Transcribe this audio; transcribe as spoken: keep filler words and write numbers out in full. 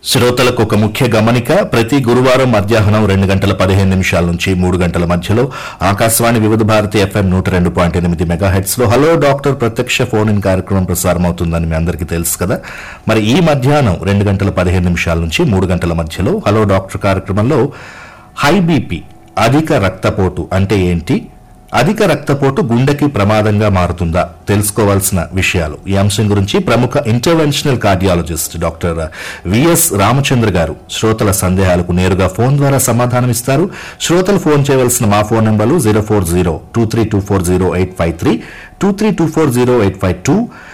శ్రోతలకు ఒక ముఖ్య గమనిక. ప్రతి గురువారం మధ్యాహ్నం రెండు గంటల పదిహేను నిమిషాల నుంచి మూడు గంటల మధ్యలో ఆకాశవాణి వివిధ భారతి ఎఫ్ఎం నూట రెండు పాయింట్ ఎనిమిది మెగాహెట్స్ లో హలో డాక్టర్ ప్రత్యక్ష ఫోన్ ఇన్ కార్యక్రమం ప్రసారం అవుతుందని మీ అందరికీ తెలుసు కదా. మరి ఈ మధ్యాహ్నం రెండు గంటల పదిహేను నిమిషాల నుంచి మూడు గంటల మధ్యలో హలో డాక్టర్ కార్యక్రమంలో హై బీపీ అధిక రక్తపోటు అంటే ఏంటి, అధిక రక్తపోటు గుండెకి ప్రమాదంగా మారుతుందా, తెలుసుకోవాల్సిన విషయాలు. ఈ అంశం గురించి ప్రముఖ interventional cardiologist doctor VS Ramachandra గారు శ్రోతల సందేహాలకు నేరుగా ఫోన్ ద్వారా సమాధానమిస్తారు. శ్రోతలు ఫోన్ చేయవలసిన మా ఫోన్ నంబర్లు zero four zero two three two four zero eight five three two three two four zero eight five two